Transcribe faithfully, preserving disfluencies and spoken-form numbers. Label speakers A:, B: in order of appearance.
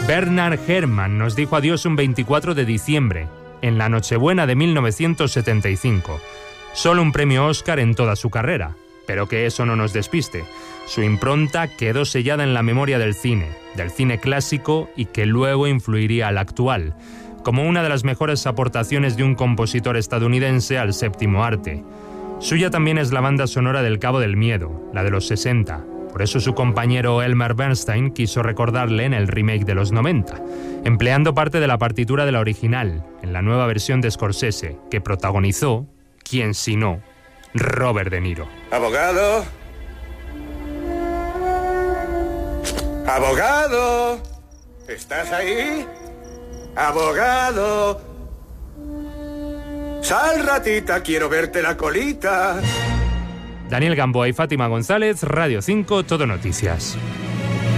A: Bernard Herrmann nos dijo adiós un veinticuatro de diciembre, en la Nochebuena de mil novecientos setenta y cinco. Solo un premio Oscar en toda su carrera, pero que eso no nos despiste. Su impronta quedó sellada en la memoria del cine, del cine clásico y que luego influiría al actual, como una de las mejores aportaciones de un compositor estadounidense al séptimo arte. Suya también es la banda sonora del Cabo del Miedo, la de los sesenta. Por eso su compañero Elmer Bernstein quiso recordarle en el remake de los noventa, empleando parte de la partitura de la original, en la nueva versión de Scorsese, que protagonizó, ¿quién si no?, Robert De Niro.
B: ¡Abogado! ¡Abogado! ¿Estás ahí? ¡Abogado! ¡Sal, ratita! ¡Quiero verte la colita!
A: Daniel Gamboa y Fátima González, Radio cinco, Todo Noticias.